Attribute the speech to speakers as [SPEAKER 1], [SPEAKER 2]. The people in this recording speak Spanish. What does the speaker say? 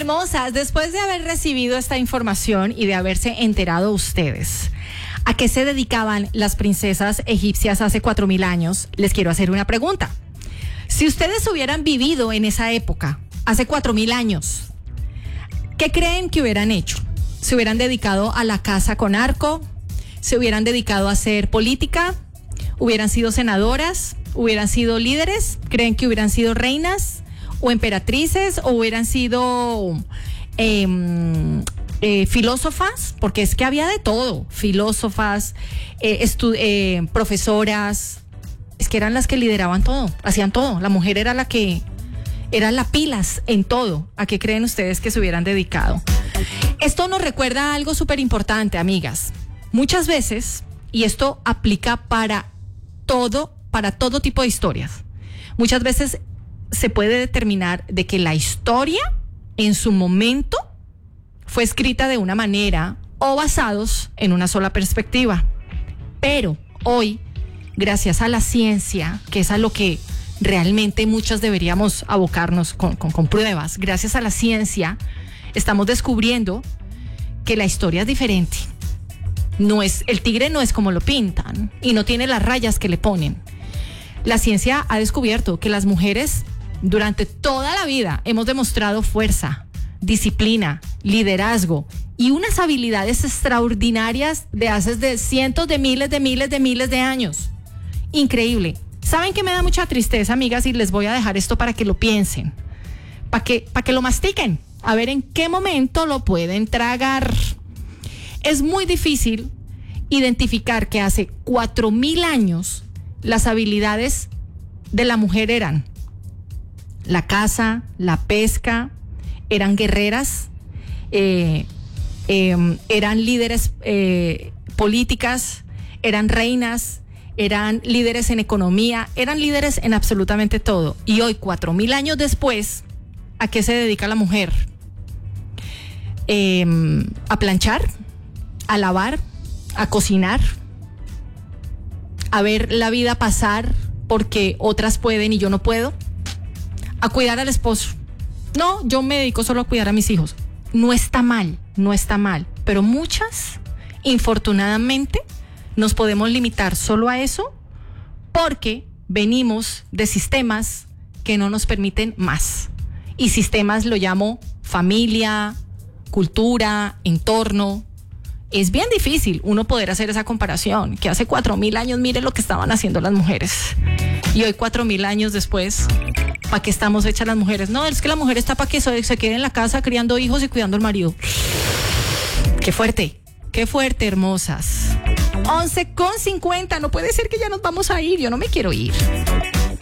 [SPEAKER 1] Hermosas, después de haber recibido esta información y de haberse enterado ustedes a qué se dedicaban las princesas egipcias hace 4.000 años, les quiero hacer una pregunta. Si ustedes hubieran vivido en esa época, hace 4.000 años, ¿qué creen que hubieran hecho? ¿Se hubieran dedicado a la caza con arco? ¿Se hubieran dedicado a hacer política? ¿Hubieran sido senadoras? ¿Hubieran sido líderes? ¿Creen que hubieran sido reinas o emperatrices? ¿O hubieran sido filósofas? Porque es que había de todo. Filósofas, profesoras. Es que eran las que lideraban todo, hacían todo. La mujer era la que era la pilas en todo. ¿A qué creen ustedes que se hubieran dedicado? Esto nos recuerda a algo súper importante, amigas. Muchas veces, y esto aplica para todo tipo de historias, muchas veces se puede determinar de que la historia en su momento fue escrita de una manera o basados en una sola perspectiva. Pero hoy, gracias a la ciencia, que es a lo que realmente muchas deberíamos abocarnos con pruebas, gracias a la ciencia estamos descubriendo que la historia es diferente. El tigre no es como lo pintan y no tiene las rayas que le ponen. La ciencia ha descubierto que las mujeres durante toda la vida hemos demostrado fuerza, disciplina, liderazgo y unas habilidades extraordinarias de hace de cientos de miles de años. Increíble. ¿Saben qué me da mucha tristeza, amigas? Y les voy a dejar esto para que lo piensen, para que lo mastiquen, a ver en qué momento lo pueden tragar. Es muy difícil identificar que hace 4.000 años las habilidades de la mujer eran la caza, la pesca, eran guerreras, eran líderes políticas, eran reinas, eran líderes en economía, eran líderes en absolutamente todo. Y hoy, 4.000 años después, ¿a qué se dedica la mujer? A planchar, a lavar, a cocinar, a ver la vida pasar porque otras pueden y yo no puedo, a cuidar al esposo. No, yo me dedico solo a cuidar a mis hijos. No está mal, pero muchas, infortunadamente, nos podemos limitar solo a eso porque venimos de sistemas que no nos permiten más. Y sistemas lo llamo familia, cultura, entorno. Es bien difícil uno poder hacer esa comparación, que hace 4.000 años mire lo que estaban haciendo las mujeres. Y hoy 4.000 años después, ¿para qué estamos hechas las mujeres? No, es que la mujer está para que se quede en la casa criando hijos y cuidando al marido. Qué fuerte, hermosas. 11:50, no puede ser que ya nos vamos a ir, yo no me quiero ir.